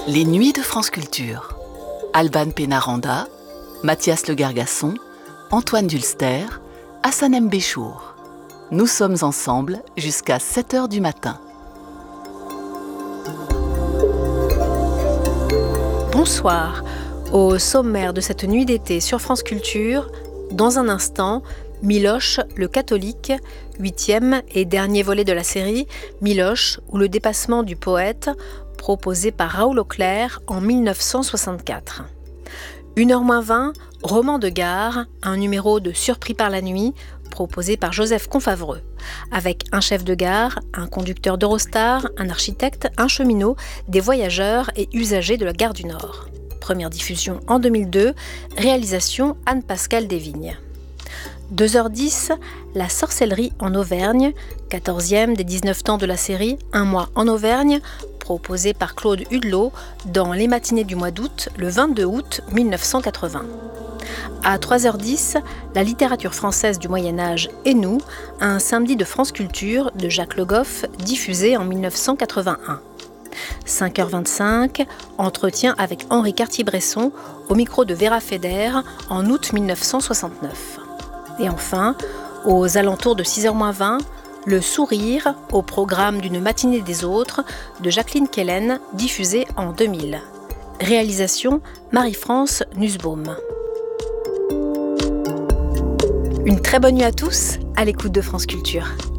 Les Nuits de France Culture. Alban Pénaranda, Mathias Le Gargasson, Antoine Dulster, Hassanem Béchour. Nous sommes ensemble jusqu'à 7h du matin. Bonsoir. Au sommaire de cette nuit d'été sur France Culture, dans un instant, Miloche, le catholique, 8e et dernier volet de la série, Miloche ou le dépassement du poète, proposé par Raoul Auclair en 1964. 1h20, Roman de gare, un numéro de Surpris par la nuit, proposé par Joseph Confavreux, avec un chef de gare, un conducteur d'Eurostar, un architecte, un cheminot, des voyageurs et usagers de la gare du Nord. Première diffusion en 2002, réalisation Anne-Pascale Desvignes. 2h10, La sorcellerie en Auvergne, 14e des 19 temps de la série Un mois en Auvergne, proposé par Claude Hudelot dans Les matinées du mois d'août, le 22 août 1980. À 3h10, La littérature française du Moyen-Âge et nous, un samedi de France Culture de Jacques Le Goff, diffusé en 1981. 5h25, entretien avec Henri Cartier-Bresson au micro de Vera Feder en août 1969. Et enfin, aux alentours de 6h20, Le sourire au programme d'une matinée des autres de Jacqueline Kellen, diffusé en 2000. Réalisation Marie-France Nussbaum. Une très bonne nuit à tous, à l'écoute de France Culture.